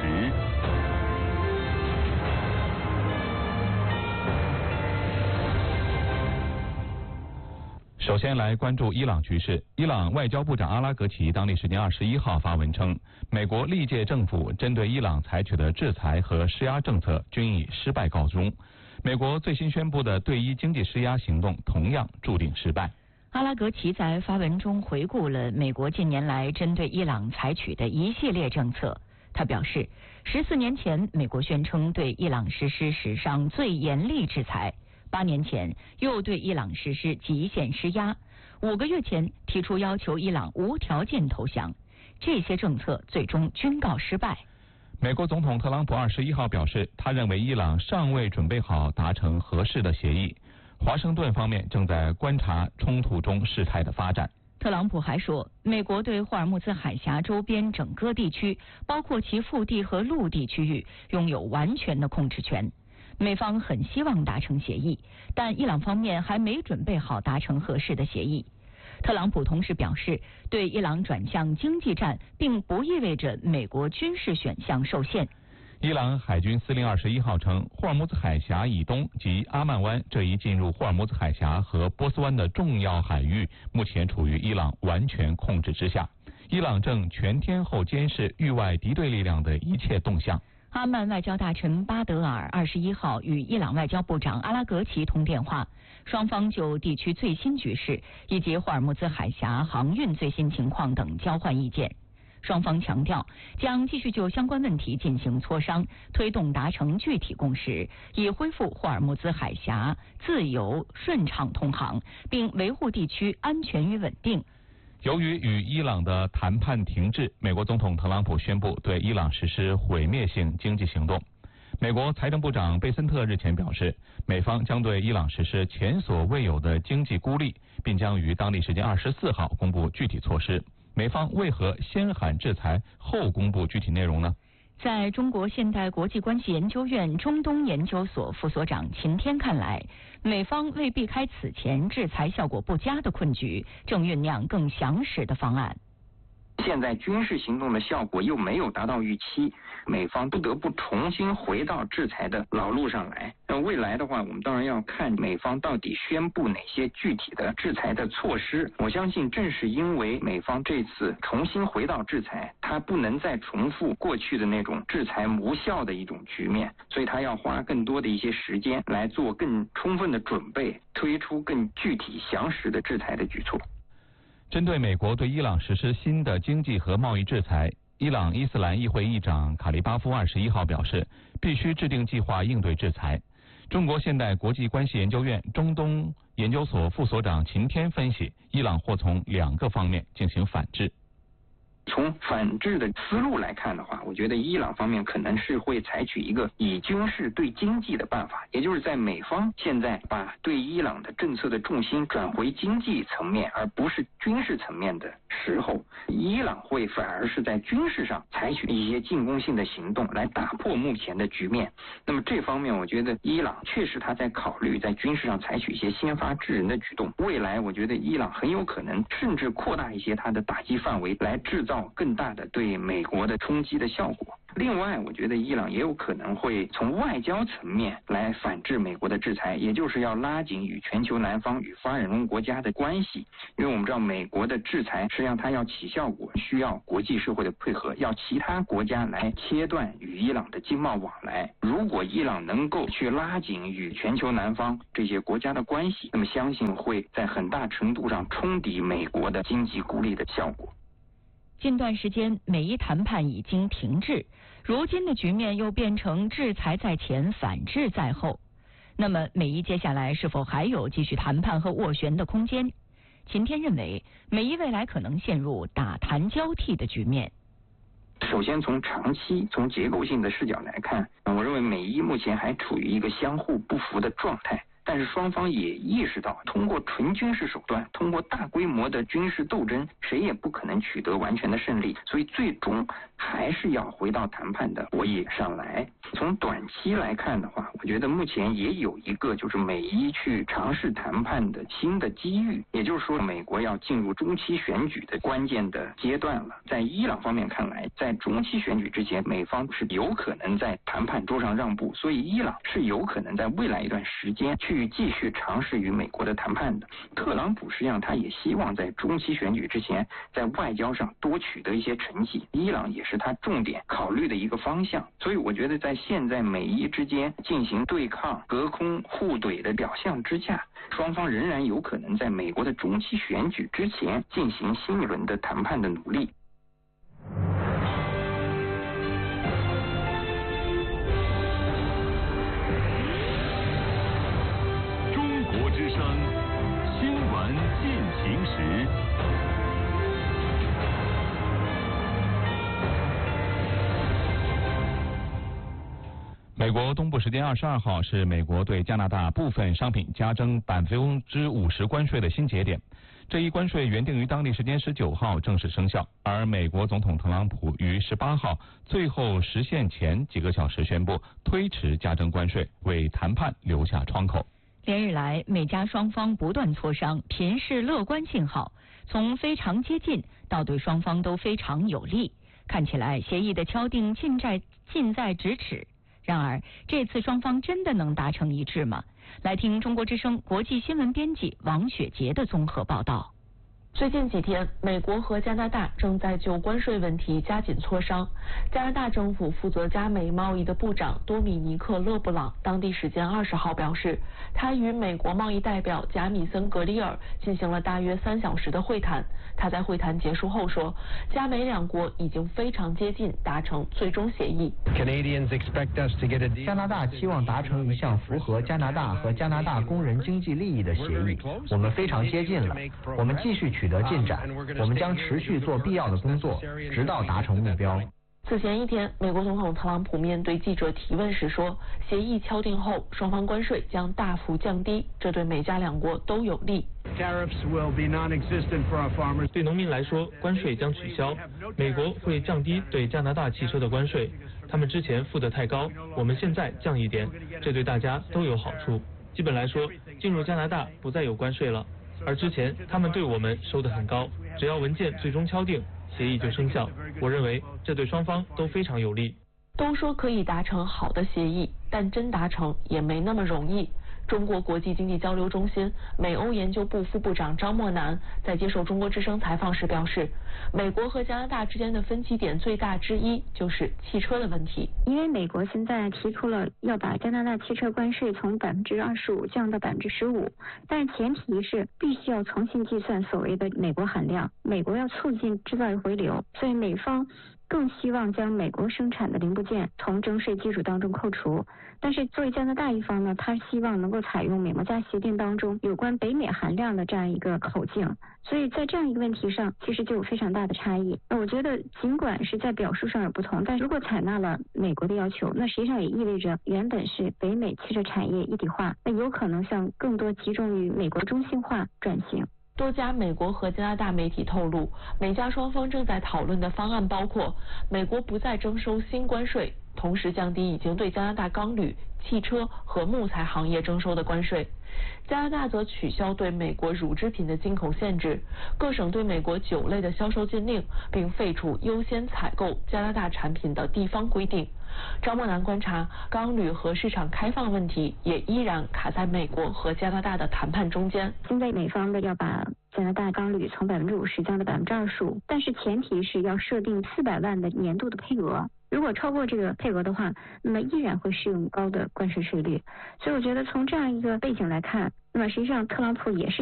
首先来关注伊朗局势。伊朗外交部长阿拉格齐当地时间21号发文称，美国历届政府针对伊朗采取的制裁和施压政策均以失败告终。美国最新宣布的对伊经济施压行动同样注定失败。 阿拉格齐在发文中回顾了美国近年来针对伊朗采取的一系列政策。他表示，14年前美国宣称对伊朗实施史上最严厉制裁，8年前又对伊朗实施极限施压，5个月前提出要求伊朗无条件投降，这些政策最终均告失败。 美国总统特朗普21号表示，他认为伊朗尚未准备好达成合适的协议，华盛顿方面正在观察冲突中事态的发展。 特朗普还说，美国对霍尔木兹海峡周边整个地区，包括其腹地和陆地区域，拥有完全的控制权。美方很希望达成协议，但伊朗方面还没准备好达成合适的协议。特朗普同时表示，对伊朗转向经济战，并不意味着美国军事选项受限。 伊朗海军司令21号称，霍尔木兹海峡以东及阿曼湾这一进入霍尔木兹海峡和波斯湾的重要海域，目前处于伊朗完全控制之下。伊朗正全天候监视域外敌对力量的一切动向。 阿曼外交大臣巴德尔21号与伊朗外交部长阿拉格齐通电话，双方就地区最新局势以及霍尔木兹海峡航运最新情况等交换意见。双方强调将继续就相关问题进行磋商，推动达成具体共识，以恢复霍尔木兹海峡自由顺畅通航，并维护地区安全与稳定。 由于与伊朗的谈判停滞，美国总统特朗普宣布对伊朗实施毁灭性经济行动。美国财政部长贝森特日前表示，美方将对伊朗实施前所未有的经济孤立，并将于当地时间24号公布具体措施。美方为何先喊制裁后公布具体内容呢？ 在中国现代国际关系研究院中东研究所副所长秦天看来，美方为避开此前制裁效果不佳的困局，正酝酿更详实的方案。 现在军事行动的效果又没有达到预期，美方不得不重新回到制裁的老路上来。那未来的话，我们当然要看美方到底宣布哪些具体的制裁的措施。我相信正是因为美方这次重新回到制裁，它不能再重复过去的那种制裁无效的一种局面，所以它要花更多的一些时间来做更充分的准备，推出更具体详实的制裁的举措。 针对美国对伊朗实施新的经济和贸易制裁，伊朗伊斯兰议会议长卡利巴夫21号表示，必须制定计划应对制裁。中国现代国际关系研究院中东研究所副所长秦天分析，伊朗或从2个方面进行反制。 从反制的思路来看的话，我觉得伊朗方面可能是会采取一个以军事对经济的办法，也就是在美方现在把对伊朗的政策的重心转回经济层面，而不是军事层面的时候，伊朗会反而是在军事上采取一些进攻性的行动来打破目前的局面。那么这方面我觉得伊朗确实他在考虑在军事上采取一些先发制人的举动，未来我觉得伊朗很有可能甚至扩大一些它的打击范围，来制造更大的对美国的冲击的效果。另外我觉得伊朗也有可能会从外交层面来反制美国的制裁，也就是要拉紧与全球南方与发展中国家的关系。因为我们知道美国的制裁实际上它要起效果，需要国际社会的配合，要其他国家来切断与伊朗的经贸往来。如果伊朗能够去拉紧与全球南方这些国家的关系，那么相信会在很大程度上冲抵美国的经济孤立的效果。 近段时间美伊谈判已经停滞，如今的局面又变成制裁在前，反制在后。那么美伊接下来是否还有继续谈判和斡旋的空间？秦天认为，美伊未来可能陷入打谈交替的局面。 首先从长期从结构性的视角来看，我认为美伊目前还处于一个相互不服的状态。 但是双方也意识到，通过纯军事手段，通过大规模的军事斗争，谁也不可能取得完全的胜利，所以最终还是要回到谈判的博弈上来。从短期来看的话，我觉得目前也有一个就是美伊去尝试谈判的新的机遇，也就是说，美国要进入中期选举的关键的阶段了。在伊朗方面看来，在中期选举之前，美方是有可能在谈判桌上让步，所以伊朗是有可能在未来一段时间去继续尝试与美国的谈判的。特朗普实际上他也希望在中期选举之前，在外交上多取得一些成绩，伊朗也是他重点考虑的一个方向。所以我觉得在现在美伊之间进行对抗、隔空互怼的表象之下，双方仍然有可能在美国的中期选举之前进行新一轮的谈判的努力。 中国之声新闻进行时。 美国东部时间22号是美国对加拿大部分商品加征50%关税的新节点。这一关税原定于当地时间19号正式生效，而美国总统特朗普于18号最后时限前几个小时宣布推迟加征关税，为谈判留下窗口。 连日来，美加双方不断磋商，频示乐观信号，从非常接近到对双方都非常有利，看起来协议的敲定近在咫尺。然而，这次双方真的能达成一致吗？来听中国之声国际新闻编辑王雪杰的综合报道。 最近几天，美国和加拿大正在就关税问题加紧磋商。加拿大政府负责加美贸易的部长多米尼克·勒布朗当地时间20号表示，他与美国贸易代表贾米森·格里尔进行了大约3小时的会谈。他在会谈结束后说，加美两国已经非常接近达成最终协议。 加拿大期望达成一项符合加拿大和加拿大工人经济利益的协议，我们非常接近了，我们继续取得进展，我们将持续做必要的工作，直到达成目标。 此前一天，美国总统特朗普面对记者提问时说，协议敲定后，双方关税将大幅降低，这对美加两国都有利。 对农民来说，关税将取消，美国会降低对加拿大汽车的关税，他们之前付得太高，我们现在降一点，这对大家都有好处。基本来说，进入加拿大不再有关税了，而之前他们对我们收得很高，只要文件最终敲定，协议就生效。我认为这对双方都非常有利。 都说可以达成好的协议，但真达成也没那么容易。中国国际经济交流中心美欧研究部副部长张默南在接受中国之声采访时表示，美国和加拿大之间的分歧点最大之一就是汽车的问题。 因为美国现在提出了要把加拿大汽车关税从25%降到15%，但是前提是必须要重新计算所谓的美国含量，美国要促进制造业回流，所以美方更希望将美国生产的零部件从征税基础当中扣除。但是作为加拿大一方呢，他希望能够采用美墨加协定当中有关北美含量的这样一个口径，所以在这样一个问题上其实就有非常大的差异。我觉得尽管是在表述上有不同，但如果采纳了美国的要求，那实际上也意味着原本是北美汽车产业一体化，那有可能向更多集中于美国中心化转型。 多家美国和加拿大媒体透露，美加双方正在讨论的方案包括美国不再征收新关税，同时降低已经对加拿大钢铝、汽车和木材行业征收的关税。加拿大则取消对美国乳制品的进口限制，各省对美国酒类的销售禁令，并废除优先采购加拿大产品的地方规定。张默南观察，钢铝和市场开放问题也依然卡在美国和加拿大的谈判中间。 现在美方的要把加拿大钢铝从50%降到25%，但是前提是要设定400万的年度的配额。如果超过这个配额的话，那么依然会适用高的关税税率。所以我觉得从这样一个背景来看，那么实际上特朗普也是